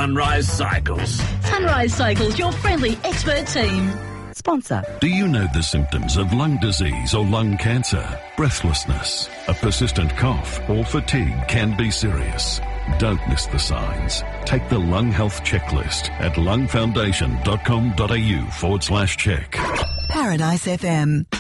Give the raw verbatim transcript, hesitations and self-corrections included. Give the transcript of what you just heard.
Sunrise Cycles. Sunrise Cycles, your friendly expert team. Sponsor. Do you know the symptoms of lung disease or lung cancer? Breathlessness, a persistent cough or fatigue can be serious. Don't miss the signs. Take the Lung Health Checklist at lungfoundation.com.au forward slash check. Paradise F M.